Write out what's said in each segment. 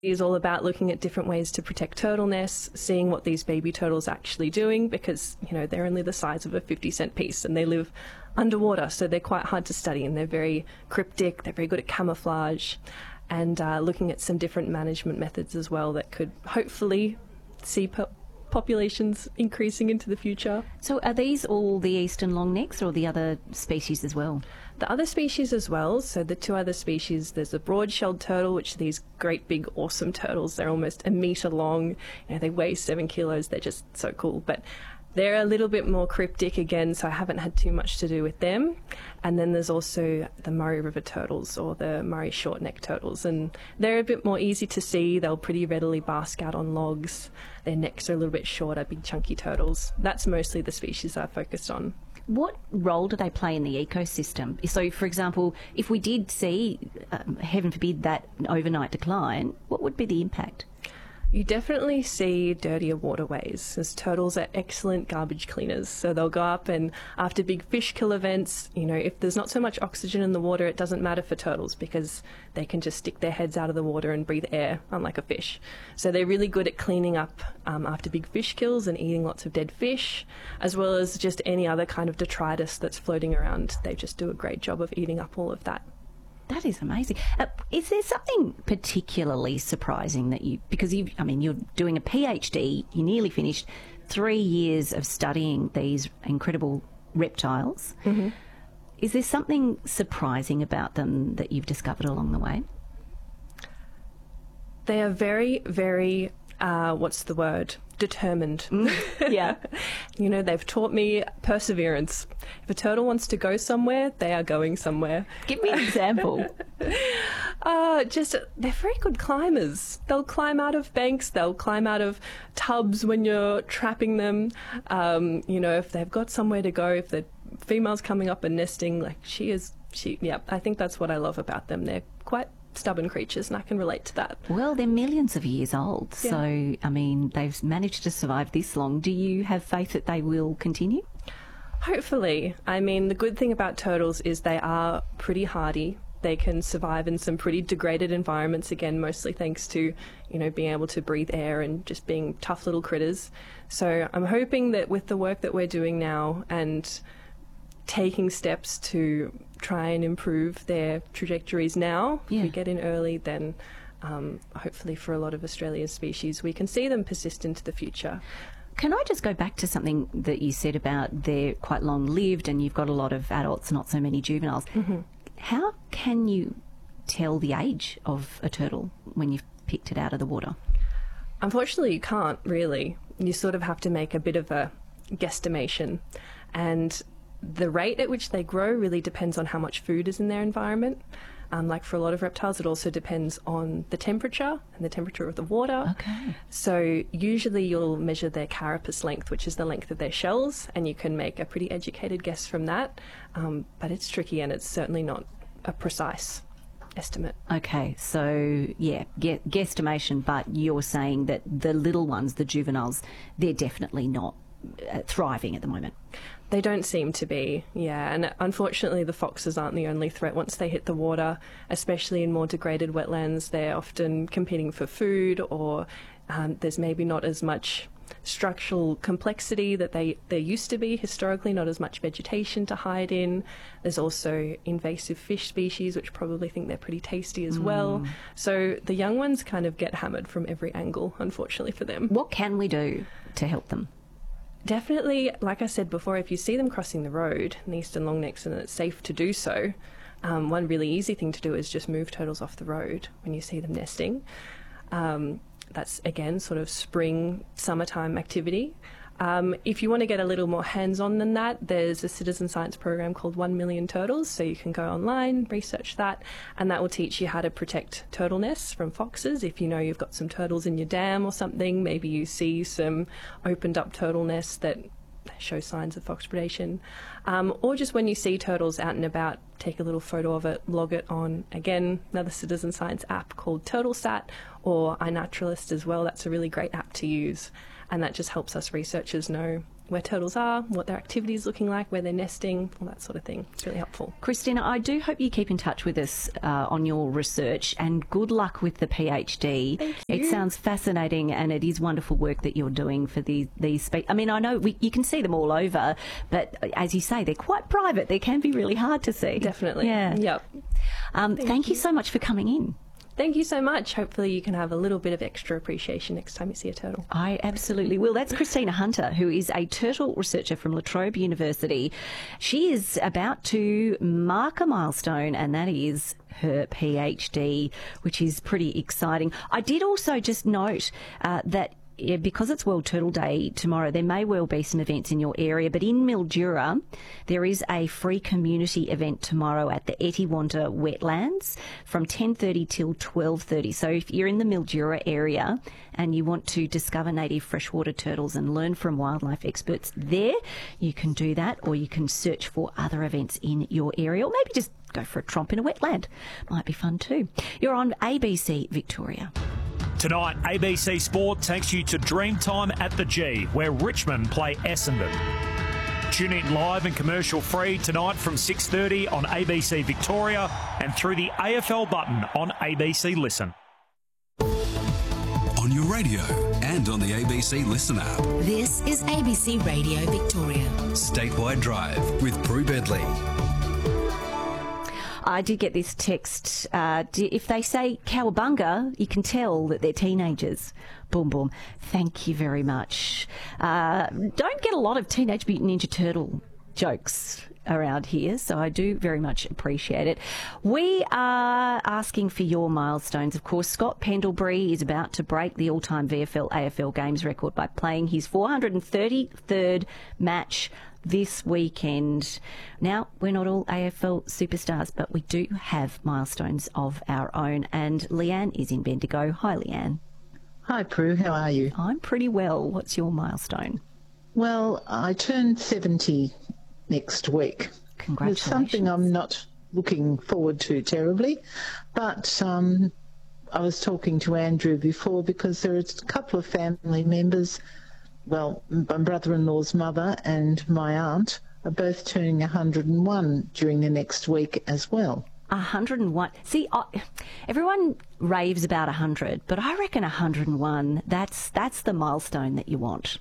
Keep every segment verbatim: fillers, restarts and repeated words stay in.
Is all about looking at different ways to protect turtle nests, seeing what these baby turtles are actually doing, because, you know, they're only the size of a fifty cent piece and they live underwater, so they're quite hard to study and they're very cryptic, they're very good at camouflage, and uh, looking at some different management methods as well that could hopefully see po- populations increasing into the future. So are these all the eastern longnecks or the other species as well? The other species as well, so the two other species, there's a broad-shelled turtle, which are these great big awesome turtles. They're almost a metre long, you know, they weigh seven kilos, they're just so cool. But they're a little bit more cryptic again, so I haven't had too much to do with them. And then there's also the Murray River turtles, or the Murray short-necked turtles, and they're a bit more easy to see. They'll pretty readily bask out on logs. Their necks are a little bit shorter, big chunky turtles. That's mostly the species I focused on. What role do they play in the ecosystem? So, for example, if we did see, um, heaven forbid, that overnight decline, what would be the impact? You definitely see dirtier waterways, as turtles are excellent garbage cleaners. So they'll go up, and after big fish kill events, you know, if there's not so much oxygen in the water, it doesn't matter for turtles because they can just stick their heads out of the water and breathe air, unlike a fish. So they're really good at cleaning up um, after big fish kills and eating lots of dead fish, as well as just any other kind of detritus that's floating around. They just do a great job of eating up all of that. That is amazing. Uh, is there something particularly surprising that you, because you, I mean, you're doing a PhD, you nearly finished, three years of studying these incredible reptiles. Mm-hmm. Is there something surprising about them that you've discovered along the way? They are very, very, uh, what's the word? Determined. Yeah. You know, they've taught me perseverance. If a turtle wants to go somewhere, they are going somewhere. Give me an example. uh, just, they're very good climbers. They'll climb out of banks, they'll climb out of tubs when you're trapping them. Um, you know, if they've got somewhere to go, if the female's coming up and nesting, like she is, she, yeah, I think that's what I love about them. They're quite stubborn creatures, and I can relate to that. Well, they're millions of years old, Yeah. so, I mean, they've managed to survive this long. Do you have faith that they will continue? Hopefully. I mean, the good thing about turtles is they are pretty hardy. They can survive in some pretty degraded environments, again, mostly thanks to, you know, being able to breathe air and just being tough little critters. So I'm hoping that with the work that we're doing now and taking steps to try and improve their trajectories now, Yeah. if we get in early, then um, hopefully for a lot of Australia's species, we can see them persist into the future. Can I just go back to something that you said about they're quite long-lived and you've got a lot of adults, not so many juveniles. Mm-hmm. How can you tell the age of a turtle when you've picked it out of the water? Unfortunately, you can't really. You sort of have to make a bit of a guesstimation. And the rate at which they grow really depends on how much food is in their environment. Um, like for a lot of reptiles, it also depends on the temperature and the temperature of the water. Okay. So usually you'll measure their carapace length, which is the length of their shells, and you can make a pretty educated guess from that. Um, but it's tricky, and it's certainly not a precise estimate. Okay, so yeah, gu- guesstimation, but you're saying that the little ones, the juveniles, they're definitely not uh, thriving at the moment. They don't seem to be, yeah. And unfortunately, the foxes aren't the only threat. Once they hit the water, especially in more degraded wetlands, they're often competing for food, or um, there's maybe not as much structural complexity that they there used to be historically, not as much vegetation to hide in. There's also invasive fish species, which probably think they're pretty tasty as mm. well. So the young ones kind of get hammered from every angle, unfortunately for them. What can we do to help them? Definitely, like I said before, if you see them crossing the road in the eastern longnecks and it's safe to do so, um, one really easy thing to do is just move turtles off the road when you see them nesting. Um, that's, again, sort of spring, summertime activity. Um, if you want to get a little more hands-on than that, there's a citizen science program called One Million Turtles, so you can go online, research that, and that will teach you how to protect turtle nests from foxes. If you know you've got some turtles in your dam or something, maybe you see some opened up turtle nests that show signs of fox predation. Um, or just when you see turtles out and about, take a little photo of it, log it on, again, another citizen science app called TurtleSat, or iNaturalist as well. That's a really great app to use. And that just helps us researchers know where turtles are, what their activity is looking like, where they're nesting, all that sort of thing. It's really helpful. Christina, I do hope you keep in touch with us uh, on your research, and good luck with the PhD. Thank you. It sounds fascinating, and it is wonderful work that you're doing for these these. Spe- I mean, I know we, you can see them all over, but as you say, they're quite private. They can be really hard to see. Definitely. Yeah. Yep. Um, thank thank you. you so much for coming in. Thank you so much. Hopefully you can have a little bit of extra appreciation next time you see a turtle. I absolutely will. That's Christina Hunter, who is a turtle researcher from La Trobe University. She is about to mark a milestone, and that is her PhD, which is pretty exciting. I did also just note uh, that Yeah, because it's World Turtle Day tomorrow, there may well be some events in your area, but in Mildura, there is a free community event tomorrow at the Etiwanda Wetlands from ten thirty till twelve thirty. So if you're in the Mildura area and you want to discover native freshwater turtles and learn from wildlife experts there, you can do that, or you can search for other events in your area, or maybe just go for a tromp in a wetland. Might be fun too. You're on A B C Victoria. Tonight, A B C Sport takes you to Dreamtime at the G, where Richmond play Essendon. Tune in live and commercial free tonight from six thirty on A B C Victoria and through the A F L button on A B C Listen. On your radio and on the A B C Listen app. This is A B C Radio Victoria. Statewide Drive with Prue Bedley. I did get this text. Uh, if they say cowabunga, you can tell that they're teenagers. Boom, boom. Thank you very much. Uh, don't get a lot of Teenage Mutant Ninja Turtle jokes around here, so I do very much appreciate it. We are asking for your milestones. Of course, Scott Pendlebury is about to break the all-time V F L A F L games record by playing his four hundred thirty-third match this weekend. Now, we're not all A F L superstars, but we do have milestones of our own, and Leanne is in Bendigo. Hi, Leanne. Hi, Prue. How are you? I'm pretty well. What's your milestone? Well, I turn seventy next week. Congratulations. It's something I'm not looking forward to terribly, but um, I was talking to Andrew before because there are a couple of family members. Well, my brother-in-law's mother and my aunt are both turning one hundred and one during the next week as well. one hundred and one. See, I, everyone raves about one hundred, but I reckon one hundred and one, that's, that's the milestone that you want.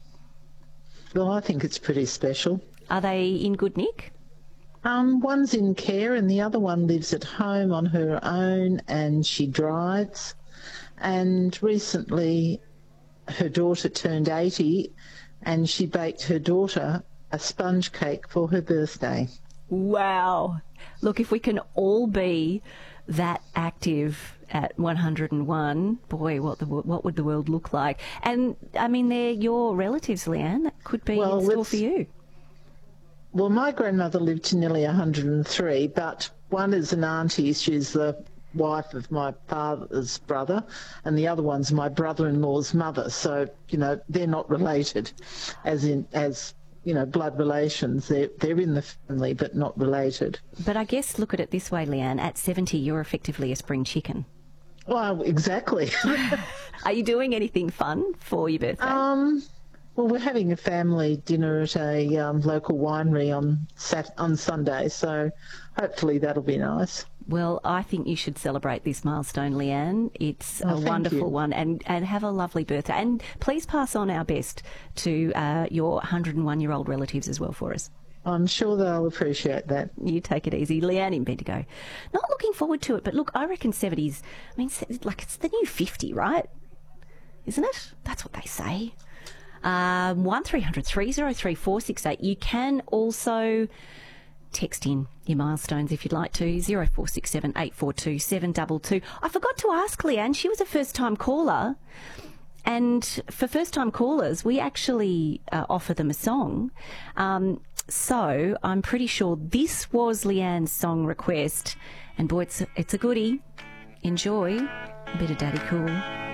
Well, I think it's pretty special. Are they in good nick? Um, one's in care and the other one lives at home on her own, and she drives. And recently her daughter turned eighty and she baked her daughter a sponge cake for her birthday. Wow. Look, if we can all be that active at one hundred and one, boy, what the what would the world look like? And, I mean, they're your relatives, Leanne. That could be well, in store for you. Well, my grandmother lived to nearly one hundred and three, but one is an auntie. She's the wife of my father's brother, and the other one's my brother-in-law's mother. So, you know, they're not related as in, as, you know, blood relations. They're, they're in the family, but not related. But I guess look at it this way, Leanne. At seventy, you're effectively a spring chicken. Well, exactly. Are you doing anything fun for your birthday? Um... Well, we're having a family dinner at a um, local winery on Sat- on Sunday, so hopefully that'll be nice. Well, I think you should celebrate this milestone, Leanne. It's Oh, a thank wonderful you. one, and, and have a lovely birthday. And please pass on our best to uh, your one hundred and one-year-old relatives as well for us. I'm sure they'll appreciate that. You take it easy. Leanne in Bendigo. Not looking forward to it, but look, I reckon seventies, I mean, se- like it's the new fifty, right? Isn't it? That's what they say. Um, one three hundred three oh three four six eight. You can also text in your milestones if you'd like to, zero four six seven eight four two seven two two. I forgot to ask Leanne, she was a first-time caller, and for first-time callers, we actually uh, offer them a song. Um, so I'm pretty sure this was Leanne's song request, and boy, it's, it's a goodie. Enjoy a bit of Daddy Cool.